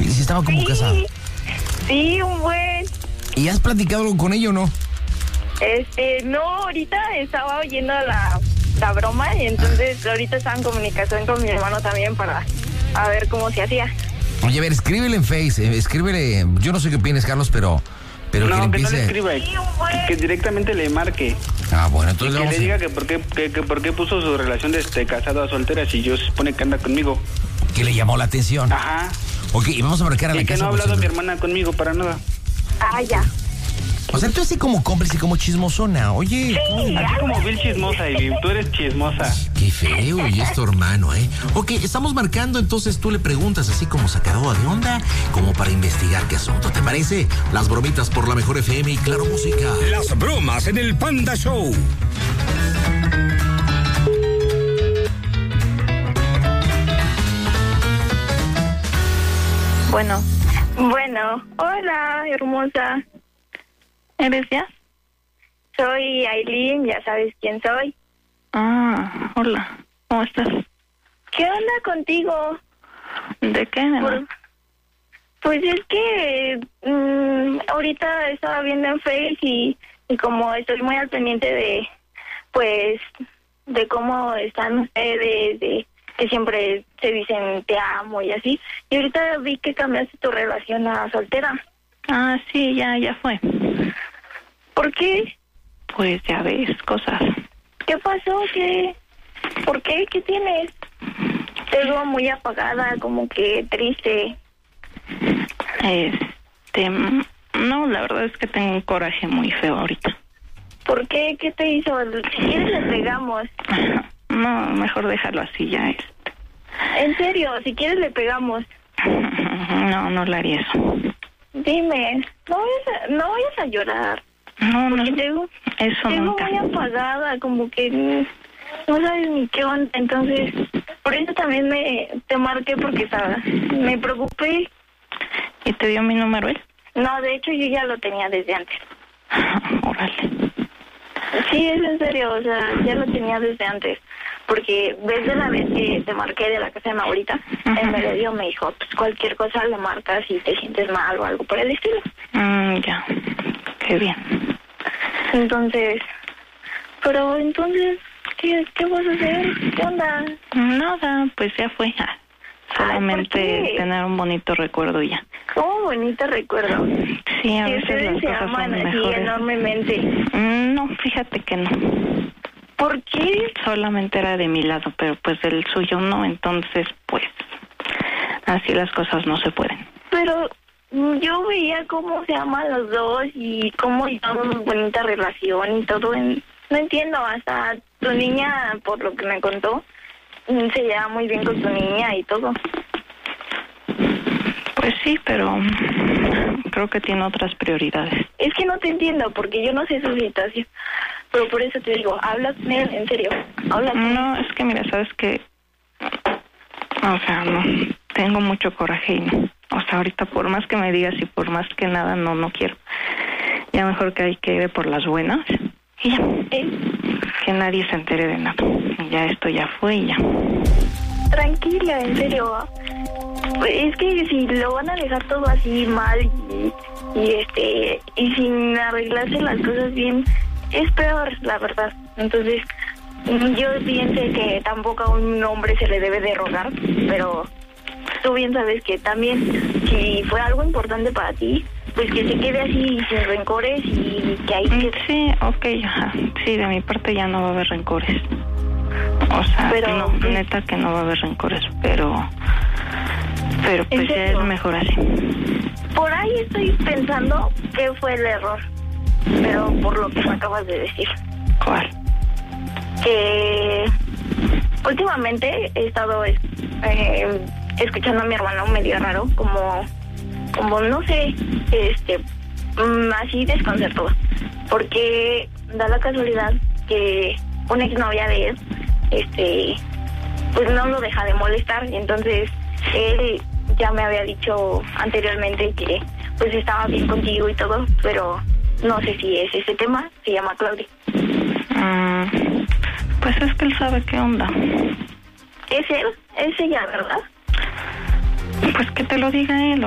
Si estaba como casada. Sí, un buen. ¿Y has platicado algo con ella o no? No, ahorita estaba oyendo la broma y entonces ahorita estaba en comunicación con mi hermano también para a ver cómo se hacía. Oye, a ver, escríbele en Face, escríbele, yo no sé qué opinas, Carlos, pero no, que no empiece... le escriba, que directamente le marque. Ah, bueno, entonces que le diga que por qué puso su relación de casado a soltera si yo se supone que anda conmigo. Que le llamó la atención. Ajá. Ok, y vamos a marcar a la y que casa. no ha hablado mi hermana conmigo para nada. Ah, ya. O sea, tú así como cómplice, como chismosona, oye. Sí, así como Bill chismosa, y tú eres chismosa. Qué feo, y es tu hermano, ¿eh? Ok, estamos marcando, entonces tú le preguntas así como sacadora de onda, como para investigar qué asunto. ¿Te parece? Las bromitas por la mejor FM y Claro Música. Las bromas en el Panda Show. Bueno, hola, hermosa. ¿Eres ya? Soy Aileen, ya sabes quién soy. Ah, hola. ¿Cómo estás? ¿Qué onda contigo? ¿De qué, nena? Pues es que ahorita estaba viendo en Face y como estoy muy al pendiente de, pues, de cómo están ustedes, de que siempre se dicen te amo y así. Y ahorita vi que cambiaste tu relación a soltera. Ah, sí, ya fue. ¿Por qué? Pues ya ves, cosas. ¿Qué pasó? ¿Por qué? ¿Qué tienes? Te veo muy apagada, como que triste. No, la verdad es que tengo un coraje muy feo ahorita. ¿Por qué? ¿Qué te hizo? Si quieres le pegamos. No, mejor déjalo así ya. En serio, si quieres le pegamos. No le haría eso. Dime, no vayas a llorar. No, eso nunca. Muy apagada, como que no sabes ni qué onda. Entonces, por eso también te marqué porque me preocupé. ¿Y te dio mi número él? No, de hecho yo ya lo tenía desde antes. Órale. Sí, es en serio, o sea, ya lo tenía desde antes. Porque desde la vez que te marqué de la casa de mi abuelita, el medio me dijo, pues cualquier cosa le marcas si te sientes mal o algo por el estilo. Ya, qué bien. Entonces, ¿qué vas a hacer? ¿Qué onda? Nada, pues ya fue. Solamente tener un bonito recuerdo y ya. ¿Cómo bonito recuerdo? Sí, a veces las cosas aman son así mejores. Enormemente. No, fíjate que no. ¿Por qué? Solamente era de mi lado, pero pues del suyo no, entonces pues así las cosas no se pueden. Pero yo veía cómo se aman los dos y cómo llevan una bonita relación y todo. No entiendo, hasta tu niña, por lo que me contó, se lleva muy bien con tu niña y todo. Pues sí, pero creo que tiene otras prioridades. Es que no te entiendo, porque yo no sé su situación. Pero por eso te digo, habla con él, en serio. Habla con él. No, es que mira, sabes que... O sea, no, tengo mucho coraje y no. O sea, ahorita por más que me digas y por más que nada, no quiero. Ya mejor que hay que ir por las buenas y ya. Que nadie se entere de nada. Y ya esto ya fue y ya. Tranquila, en serio. Es que si lo van a dejar todo así mal y sin arreglarse las cosas bien, es peor, la verdad. Entonces, yo pienso que tampoco a un hombre se le debe de rogar, pero tú bien sabes que también, si fue algo importante para ti, pues que se quede así sin rencores y que ahí quede. Sí, ok, ajá. Sí, de mi parte ya no va a haber rencores. O sea, pero, no, neta que no va a haber rencores, pero pues ya es mejor así. Por ahí estoy pensando que fue el error, pero por lo que me acabas de decir. ¿Cuál? Que últimamente he estado escuchando a mi hermano medio raro, como no sé, así desconcertado, porque da la casualidad que una exnovia de él, pues no lo deja de molestar, y entonces él ya me había dicho anteriormente que pues estaba bien contigo y todo, pero no sé si es ese tema. Se llama Claudia. Pues es que él sabe qué onda. ¿Es él? ¿Es ella, verdad? Pues que te lo diga él.